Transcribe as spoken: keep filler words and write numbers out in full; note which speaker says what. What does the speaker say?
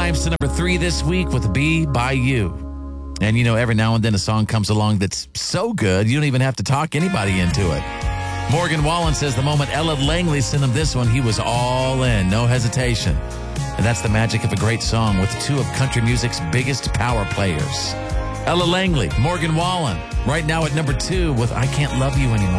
Speaker 1: climbs to number three this week with Be By You. And, you know, every now and then a song comes along that's so good, you don't even have to talk anybody into it. Morgan Wallen says the moment Ella Langley sent him this one, he was all in, no hesitation. And that's the magic of a great song with two of country music's biggest power players. Ella Langley, Morgan Wallen, right now at number two with I Can't Love You Anymore.